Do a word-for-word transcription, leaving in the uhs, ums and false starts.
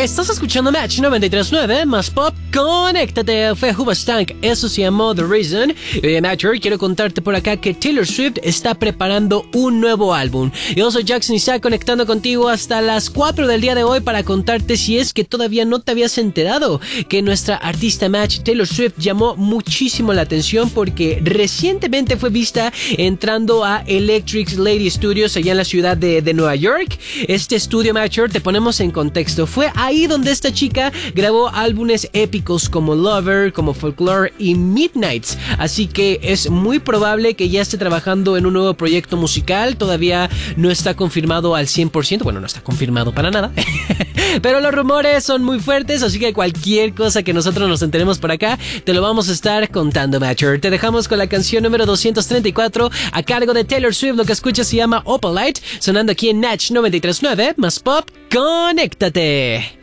Estás escuchando Match noventa y tres punto nueve, más pop, conéctate, fue Hoobastank, eso se llamó The Reason. Y Matcher, quiero contarte por acá que Taylor Swift está preparando un nuevo álbum. Yo soy Jackson Isaac, conectando contigo hasta las cuatro del día de hoy para contarte, si es que todavía no te habías enterado, que nuestra artista Match, Taylor Swift, llamó muchísimo la atención porque recientemente fue vista entrando a Electric Lady Studios allá en la ciudad de, de Nueva York. Este estudio, Matcher, te ponemos en contexto, fue ahí donde esta chica grabó álbumes épicos como Lover, como Folklore y Midnights, así que es muy probable que ya esté trabajando en un nuevo proyecto musical. Todavía no está confirmado al cien por ciento, bueno, no está confirmado para nada, pero los rumores son muy fuertes, así que cualquier cosa que nosotros nos enteremos por acá, te lo vamos a estar contando, Matcher. Te dejamos con la canción número doscientos treinta y cuatro a cargo de Taylor Swift. Lo que escuchas se llama Opalite, sonando aquí en Natch noventa y tres punto nueve, más pop, conéctate.